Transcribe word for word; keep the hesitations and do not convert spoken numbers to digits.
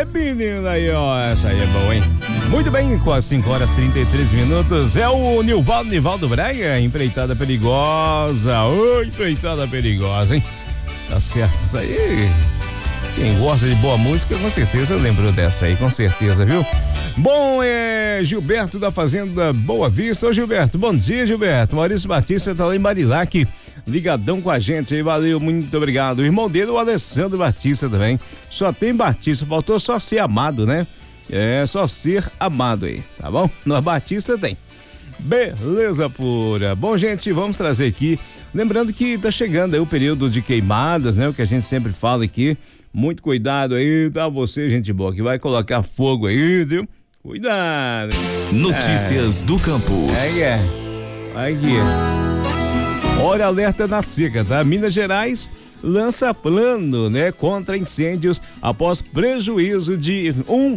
É, menina, aí, ó, essa aí é boa, hein? Muito bem, com as cinco horas e trinta e três minutos, é o Nivaldo, Nivaldo Braga, empreitada perigosa, ô, empreitada perigosa, hein? Tá certo, isso aí, quem gosta de boa música, com certeza lembrou dessa aí, com certeza, viu? Bom, é Gilberto da Fazenda Boa Vista. Ô, Gilberto, bom dia, Gilberto. Maurício Batista tá lá em Marilac, ligadão com a gente aí, valeu, muito obrigado. O irmão dele, o Alessandro Batista também. Só tem Batista, faltou só ser amado, né? É, só ser amado aí, tá bom? No Batista tem. Beleza pura. Bom, gente, vamos trazer aqui, lembrando que tá chegando aí o período de queimadas, né? O que a gente sempre fala aqui. Muito cuidado aí, tá? Você, gente boa, que vai colocar fogo aí, viu? Cuidado. Notícias é. do campo. É, é. Aqui. Olha, alerta na seca, tá? Minas Gerais lança plano, né? Contra incêndios após prejuízo de um